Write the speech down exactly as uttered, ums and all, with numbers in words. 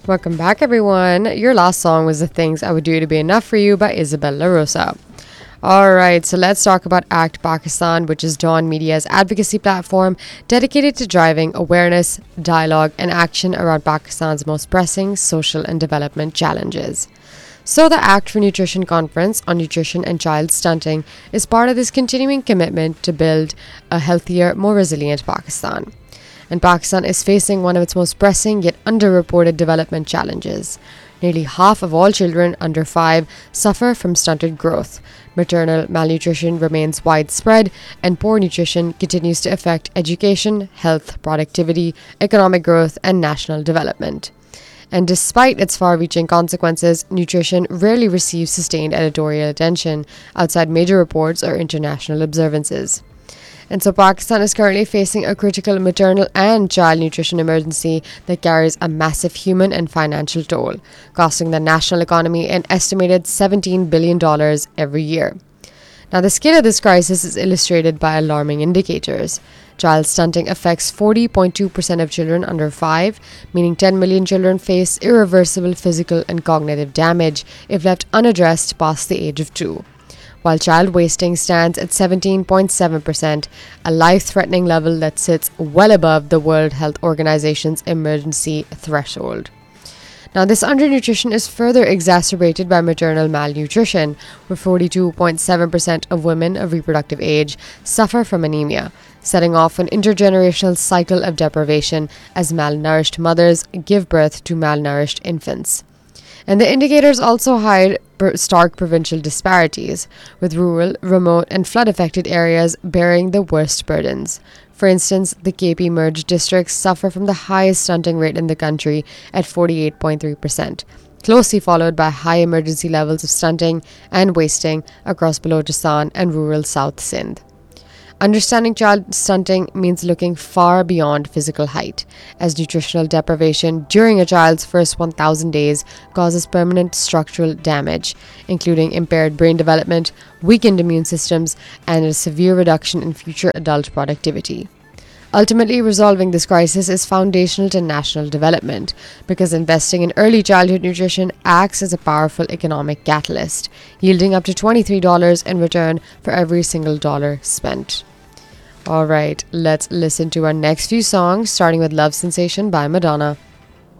Welcome back, everyone. Your last song was The Things I Would Do to Be Enough for You by Isabel La Rosa. Alright, so let's talk about ACT Pakistan, which is Dawn Media's advocacy platform dedicated to driving awareness, dialogue, and action around Pakistan's most pressing social and development challenges. So the ACT for Nutrition Conference on Nutrition and Child Stunting is part of this continuing commitment to build a healthier, more resilient Pakistan. And Pakistan is facing one of its most pressing yet underreported development challenges. Nearly half of all children under five suffer from stunted growth. Maternal malnutrition remains widespread, and poor nutrition continues to affect education, health, productivity, economic growth, and national development. And despite its far-reaching consequences, nutrition rarely receives sustained editorial attention outside major reports or international observances. And so Pakistan is currently facing a critical maternal and child nutrition emergency that carries a massive human and financial toll, costing the national economy an estimated seventeen billion dollars every year. Now, the scale of this crisis is illustrated by alarming indicators. Child stunting affects forty point two percent of children under five, meaning ten million children face irreversible physical and cognitive damage if left unaddressed past the age of two. While child wasting stands at seventeen point seven percent, a life-threatening level that sits well above the World Health Organization's emergency threshold. Now, this undernutrition is further exacerbated by maternal malnutrition, where forty-two point seven percent of women of reproductive age suffer from anemia, setting off an intergenerational cycle of deprivation as malnourished mothers give birth to malnourished infants. And the indicators also hide stark provincial disparities, with rural, remote, and flood-affected areas bearing the worst burdens. For instance, the K P merged districts suffer from the highest stunting rate in the country at forty-eight point three percent, closely followed by high emergency levels of stunting and wasting across Balochistan and rural South Sindh. Understanding child stunting means looking far beyond physical height, as nutritional deprivation during a child's first one thousand days causes permanent structural damage, including impaired brain development, weakened immune systems, and a severe reduction in future adult productivity. Ultimately, resolving this crisis is foundational to national development, because investing in early childhood nutrition acts as a powerful economic catalyst, yielding up to twenty-three dollars in return for every single dollar spent. Alright, let's listen to our next few songs, starting with Love Sensation by Madonna.